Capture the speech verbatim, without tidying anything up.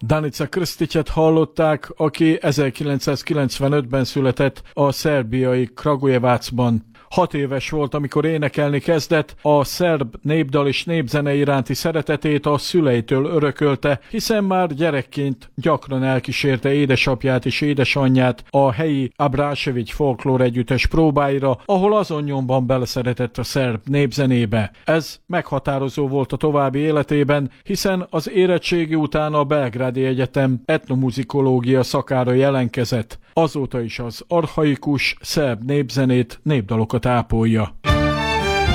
Danica Krstićet hallották, aki ezerkilencszázkilencvenötben született a szerbiai Kragujevacban. Hat éves volt, amikor énekelni kezdett, a szerb népdal és népzene iránti szeretetét a szüleitől örökölte, hiszen már gyerekként gyakran elkísérte édesapját és édesanyját a helyi Abrašević folklór együttes próbáira, ahol azon nyomban beleszeretett a szerb népzenébe. Ez meghatározó volt a további életében, hiszen az érettségi után a Belgrádi Egyetem etnomuzikológia szakára jelentkezett. Azóta is az archaikus szerb népzenét, népdalokat ápolja.